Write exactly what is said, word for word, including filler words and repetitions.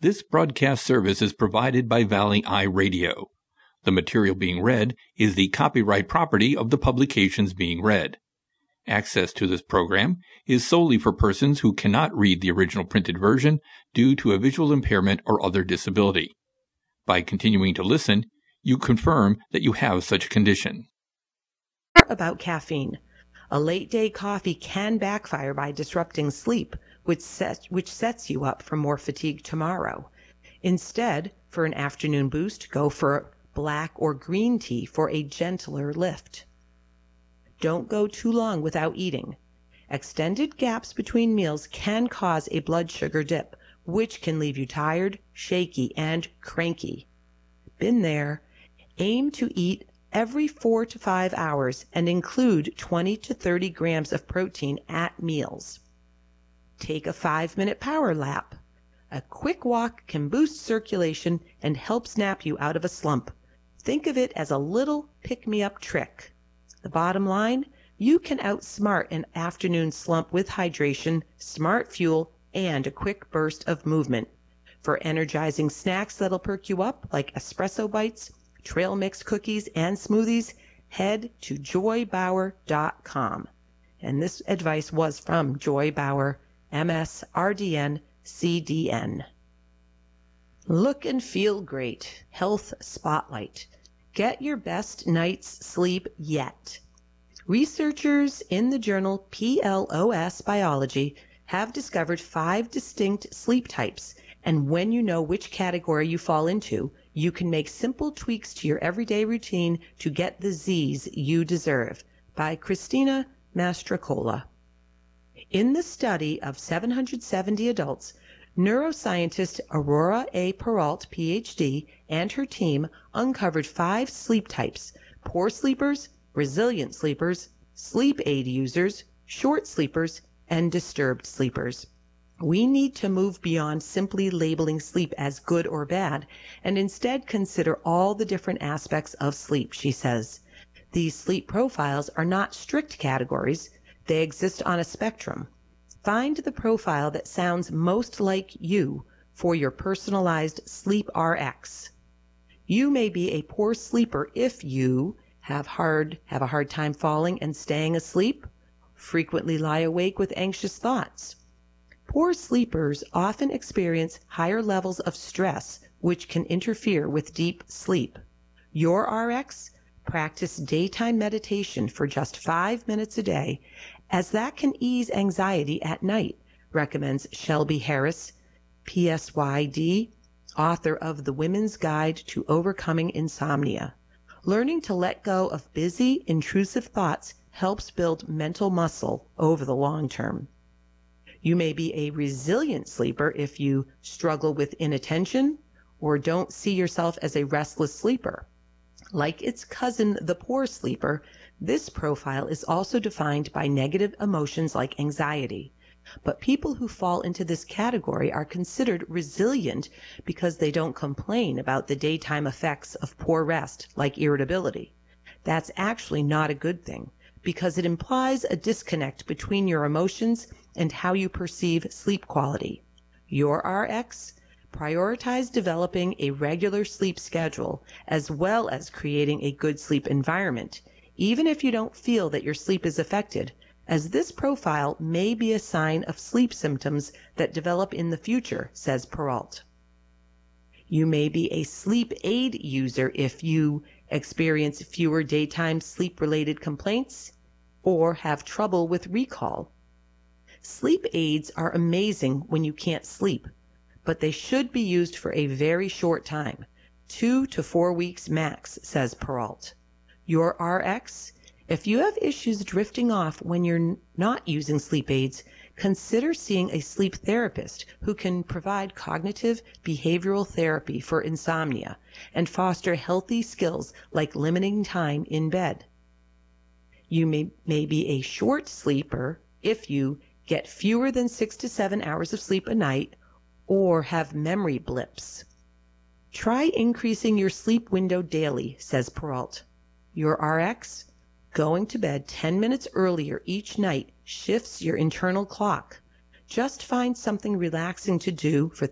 This broadcast service is provided by Valley Eye Radio. The material being read is the copyright property of the publications being read. Access to this program is solely for persons who cannot read the original printed version due to a visual impairment or other disability. By continuing to listen, you confirm that you have such a condition. About caffeine. A late-day coffee can backfire by disrupting sleep, which, set, which sets you up for more fatigue tomorrow. Instead, for an afternoon boost, go for black or green tea for a gentler lift. Don't go too long without eating. Extended gaps between meals can cause a blood sugar dip, which can leave you tired, shaky, and cranky. Been there. Aim to eat every four to five hours and include twenty to thirty grams of protein at meals. Take a five-minute power lap. A quick walk can boost circulation and help snap you out of a slump. Think of it as a little pick-me-up trick. The bottom line, you can outsmart an afternoon slump with hydration, smart fuel, and a quick burst of movement. For energizing snacks that'll perk you up, like espresso bites, trail mix cookies, and smoothies, head to joy bauer dot com. And this advice was from Joy Bauer, M S R D N C D N. Look and feel great. Health Spotlight. Get your best night's sleep yet. Researchers in the journal P L O S Biology have discovered five distinct sleep types, and when you know which category you fall into, you can make simple tweaks to your everyday routine to get the Z's you deserve. By Christina Mastrocola. In the study of seven hundred seventy adults, neuroscientist Aurora A. Peralt, P H D, and her team uncovered five sleep types: poor sleepers, resilient sleepers, sleep aid users, short sleepers, and disturbed sleepers. We need to move beyond simply labeling sleep as good or bad, and instead consider all the different aspects of sleep, she says. These sleep profiles are not strict categories. They exist on a spectrum. Find the profile that sounds most like you for your personalized Sleep R X. You may be a poor sleeper if you have hard have a hard time falling and staying asleep, frequently lie awake with anxious thoughts. Poor sleepers often experience higher levels of stress, which can interfere with deep sleep. Your R X, practice daytime meditation for just five minutes a day, as that can ease anxiety at night, recommends Shelby Harris, P S Y D, author of The Women's Guide to Overcoming Insomnia. Learning to let go of busy, intrusive thoughts helps build mental muscle over the long term. You may be a resilient sleeper if you struggle with inattention or don't see yourself as a restless sleeper. Like its cousin, the poor sleeper, this profile is also defined by negative emotions like anxiety. But people who fall into this category are considered resilient because they don't complain about the daytime effects of poor rest, like irritability. That's actually not a good thing, because it implies a disconnect between your emotions and how you perceive sleep quality. Your R X, prioritize developing a regular sleep schedule as well as creating a good sleep environment, even if you don't feel that your sleep is affected, as this profile may be a sign of sleep symptoms that develop in the future, says Peralt. You may be a sleep aid user if you experience fewer daytime sleep-related complaints or have trouble with recall. Sleep aids are amazing when you can't sleep, but they should be used for a very short time, two to four weeks max, says Peralt. Your R X, if you have issues drifting off when you're not using sleep aids, consider seeing a sleep therapist who can provide cognitive behavioral therapy for insomnia and foster healthy skills like limiting time in bed. You may, may be a short sleeper if you get fewer than six to seven hours of sleep a night or have memory blips. Try increasing your sleep window daily, says Peralt. Your R X, going to bed ten minutes earlier each night shifts your internal clock. Just find something relaxing to do for